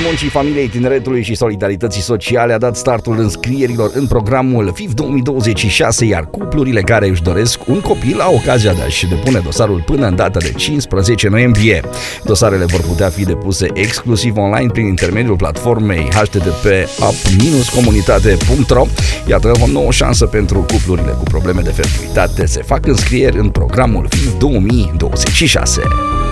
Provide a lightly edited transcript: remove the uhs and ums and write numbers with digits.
Muncii, Familiei, Tineretului și Solidarității Sociale a dat startul înscrierilor în programul FIF 2026, iar cuplurile care își doresc un copil au ocazia de a-și depune dosarul până în data de 15 noiembrie. Dosarele vor putea fi depuse exclusiv online prin intermediul platformei http://app-comunitate.ro. Iată o nouă șansă pentru cuplurile cu probleme de fertilitate. Se fac înscrieri în programul FIF 2026.